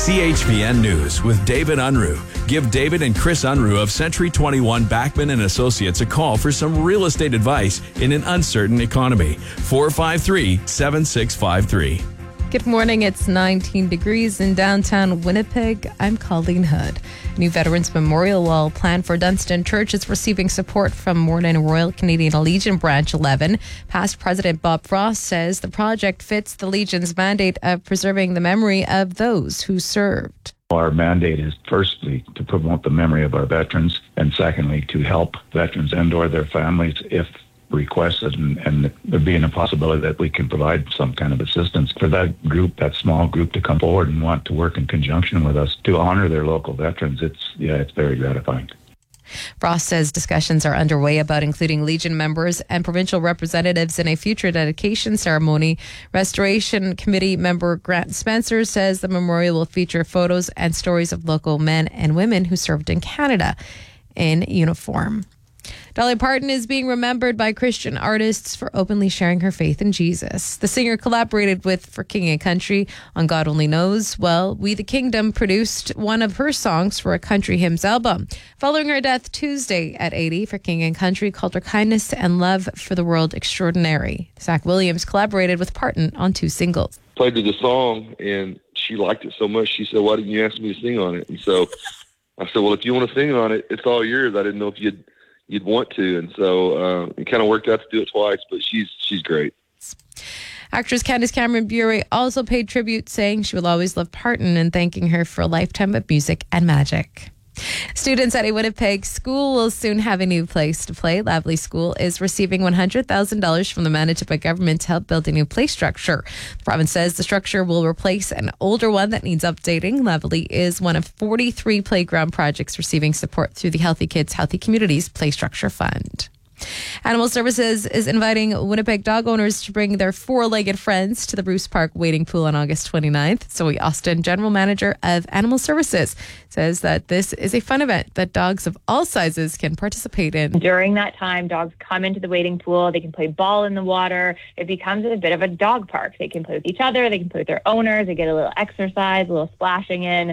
CHVN News with David Unruh. Give David and Chris Unruh of Century 21 Backman and Associates a call for some real estate advice in an uncertain economy. 453-7653. Good morning. It's 19 degrees in downtown Winnipeg. I'm Colleen Hood. New Veterans Memorial Wall planned for Dunstan Church is receiving support from Moreland Royal Canadian Legion Branch 11. Past President Bob Frost says the project fits the Legion's mandate of preserving the memory of those who served. Our mandate is firstly to promote the memory of our veterans, and secondly to help veterans and/or their families if requested, and there being a possibility that we can provide some kind of assistance for that group, that small group, to come forward and want to work in conjunction with us to honor their local veterans. It's very gratifying. Frost says discussions are underway about including Legion members and provincial representatives in a future dedication ceremony. Restoration Committee member Grant Spencer says the memorial will feature photos and stories of local men and women who served in Canada in uniform. Dolly Parton is being remembered by Christian artists for openly sharing her faith in Jesus. The singer collaborated with For King and Country on God Only Knows. Well, We the Kingdom produced one of her songs for a country hymns album. Following her death Tuesday at 80, For King and Country called her kindness and love for the world extraordinary. Zach Williams collaborated with Parton on 2 singles. Played her the song, and she liked it so much, she said, "Why didn't you ask me to sing on it?" And so I said, "Well, if you want to sing on it, it's all yours." I didn't know if you'd want to, and so it kind of worked out to do it twice, but she's great. Actress Candace Cameron Bure also paid tribute, saying she will always love Parton and thanking her for a lifetime of music and magic. Students at a Winnipeg school will soon have a new place to play. Lavely School is receiving $100,000 from the Manitoba government to help build a new play structure. The province says the structure will replace an older one that needs updating. Lavely is one of 43 playground projects receiving support through the Healthy Kids, Healthy Communities Play Structure Fund. Animal Services is inviting Winnipeg dog owners to bring their 4-legged friends to the Bruce Park wading pool on August 29th. Zoe Austin, General Manager of Animal Services, says that this is a fun event that dogs of all sizes can participate in. During that time, dogs come into the wading pool. They can play ball in the water. It becomes a bit of a dog park. They can play with each other. They can play with their owners. They get a little exercise, a little splashing in.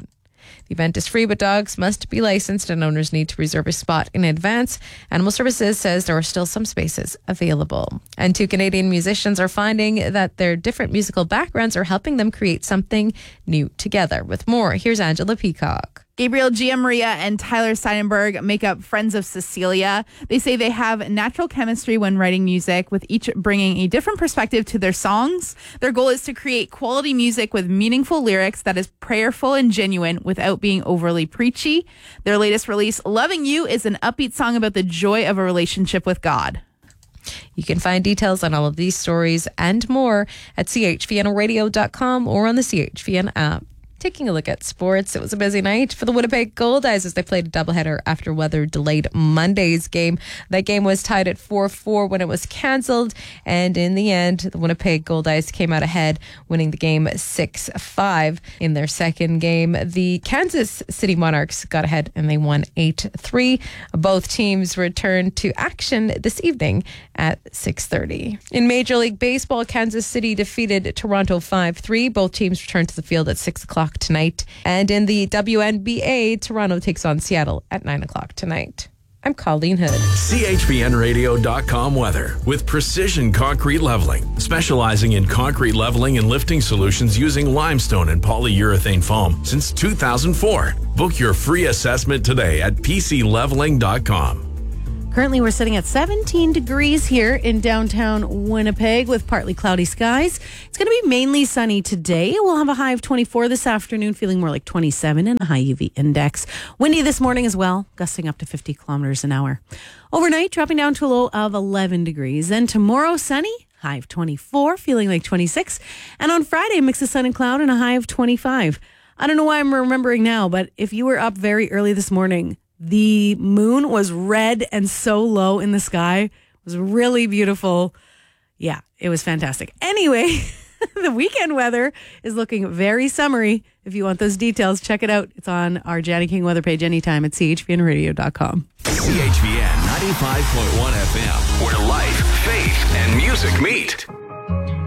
The event is free, but dogs must be licensed and owners need to reserve a spot in advance. Animal Services says there are still some spaces available. And 2 Canadian musicians are finding that their different musical backgrounds are helping them create something new together. With more, here's Angela Peacock. Gabriel Gianmaria and Tyler Seidenberg make up Friends of Cecilia. They say they have natural chemistry when writing music, with each bringing a different perspective to their songs. Their goal is to create quality music with meaningful lyrics that is prayerful and genuine without being overly preachy. Their latest release, Loving You, is an upbeat song about the joy of a relationship with God. You can find details on all of these stories and more at chvnradio.com or on the CHVN app. Taking a look at sports, it was a busy night for the Winnipeg Goldeyes as they played a doubleheader after weather delayed Monday's game. That game was tied at 4-4 when it was cancelled, and in the end, the Winnipeg Goldeyes came out ahead, winning the game 6-5. In their second game, the Kansas City Monarchs got ahead and they won 8-3. Both teams returned to action this evening at 6:30. In Major League Baseball, Kansas City defeated Toronto 5-3. Both teams returned to the field at 6 o'clock tonight. And in the WNBA, Toronto takes on Seattle at 9 o'clock tonight. I'm Colleen Hood. CHVNradio.com weather with Precision Concrete Leveling, specializing in concrete leveling and lifting solutions using limestone and polyurethane foam since 2004. Book your free assessment today at PCLeveling.com. Currently, we're sitting at 17 degrees here in downtown Winnipeg with partly cloudy skies. It's going to be mainly sunny today. We'll have a high of 24 this afternoon, feeling more like 27 and a high UV index. Windy this morning as well, gusting up to 50 kilometers an hour. Overnight, dropping down to a low of 11 degrees. Then tomorrow, sunny, high of 24, feeling like 26. And on Friday, mix of sun and cloud and a high of 25. I don't know why I'm remembering now, but if you were up very early this morning, the moon was red and so low in the sky. It was really beautiful. Yeah, it was fantastic. Anyway, the weekend weather is looking very summery. If you want those details, check it out. It's on our Janny King weather page anytime at chvnradio.com. CHVN 95.1 FM, where life, faith, and music meet.